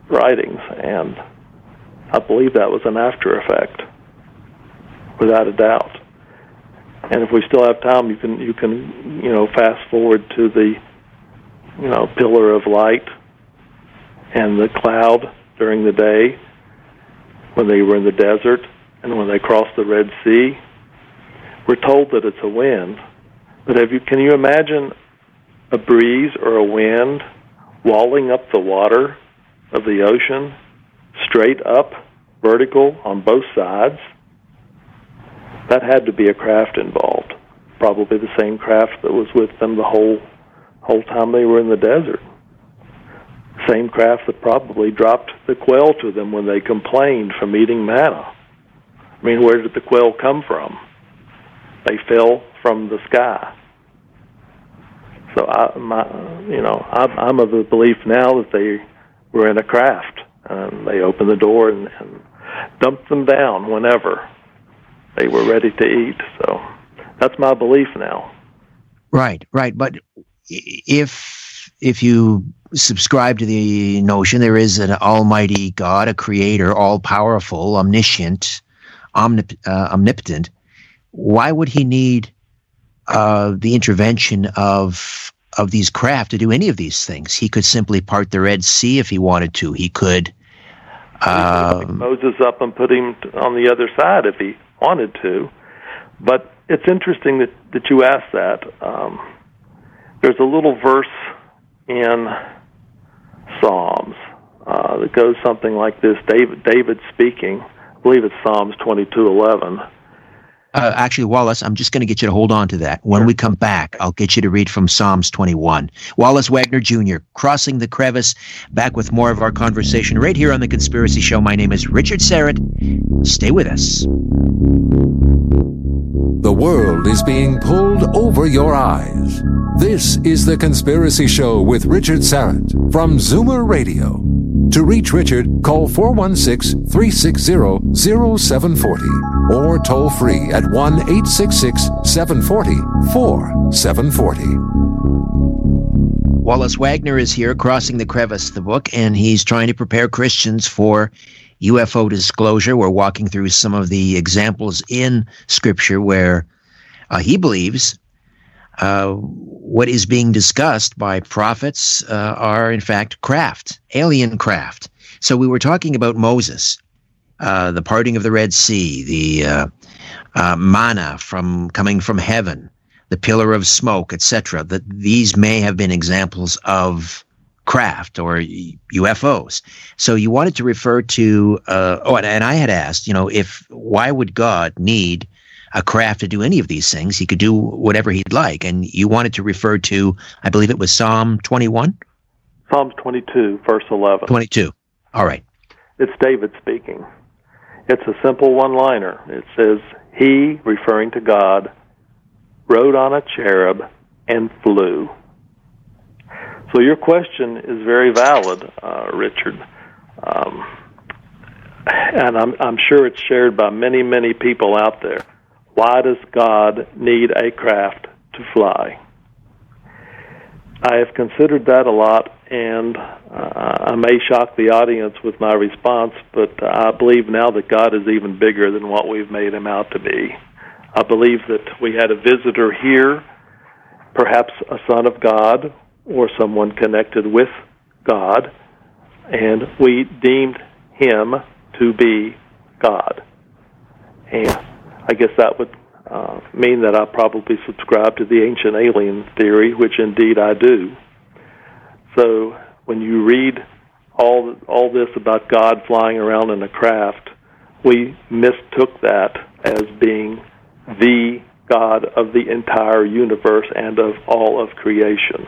writings, and I believe that was an after effect, without a doubt. And if we still have time, you can fast forward to the pillar of light and the cloud during the day when they were in the desert and when they crossed the Red Sea. We're told that it's a wind, but can you imagine a breeze or a wind walling up the water of the ocean, straight up, vertical on both sides? That had to be a craft involved, probably the same craft that was with them the whole time they were in the desert. Same craft that probably dropped the quail to them when they complained from eating manna. I mean, where did the quail come from? They fell from the sky. So I'm of the belief now that they were in a craft, and they opened the door and dumped them down whenever they were ready to eat. So that's my belief now. Right. But if you subscribe to the notion there is an almighty God, a creator, all-powerful, omniscient, omnipotent, why would he need the intervention of these craft to do any of these things? He could simply part the Red Sea if he wanted to. He could pick Moses up and put him on the other side if he wanted to. But it's interesting that you asked that. There's a little verse in Psalms that goes something like this. David speaking. I believe it's Psalms 22:11. Actually, Wallace, I'm just going to get you to hold on to that. When we come back, I'll get you to read from Psalms 21. Wallace Wagner Jr., Crossing the Crevice, back with more of our conversation right here on The Conspiracy Show. My name is Richard Syrett. Stay with us. The world is being pulled over your eyes. This is The Conspiracy Show with Richard Syrett from Zoomer Radio. To reach Richard, call 416-360-0740 or toll free at 1-866-740-4740. Wallace Wagner is here, Crossing the Crevice, the book, and he's trying to prepare Christians for UFO disclosure. We're walking through some of the examples in Scripture where he believes what is being discussed by prophets are, in fact, craft, alien craft. So we were talking about Moses, the parting of the Red Sea, the manna coming from heaven, the pillar of smoke, etc. That these may have been examples of craft or UFOs. So you wanted to refer to, and I had asked, why would God need a craft to do any of these things? He could do whatever he'd like. And you wanted to refer to, I believe it was Psalm 21? Psalms 22, verse 11. 22. All right. It's David speaking. It's a simple one-liner. It says, he, referring to God, rode on a cherub and flew. So your question is very valid, Richard. And I'm sure it's shared by many, many people out there. Why does God need a craft to fly? I have considered that a lot, and I may shock the audience with my response, but I believe now that God is even bigger than what we've made him out to be. I believe that we had a visitor here, perhaps a son of God or someone connected with God, and we deemed him to be God. And I guess that would mean that I probably subscribe to the ancient alien theory, which indeed I do. So when you read all this about God flying around in a craft, we mistook that as being the God of the entire universe and of all of creation.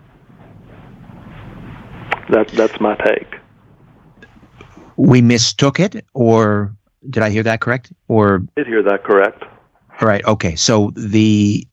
That's my take. We mistook it, or did I hear that correct? Or I did hear that correct. All right. Okay. So the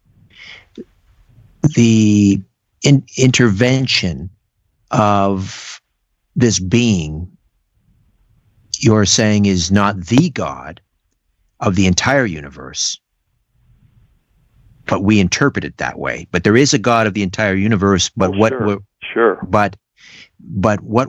intervention of this being, you're saying, is not the God of the entire universe, but we interpret it that way. But there is a God of the entire universe. But Sure. But what